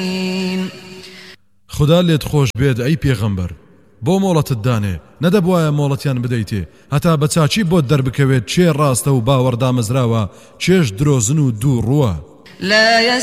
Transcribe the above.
خدا لێت خۆش بێت ئەی پێغەمبەر بۆ مۆڵەتت دانێ نەدەبوایە مۆڵەتیان بدەیتێ هەتا بە چاچی بۆت دەربکەوێت چێ ڕاستە و باوەڕدامەزراوە چێش درۆزن و دوو ڕووە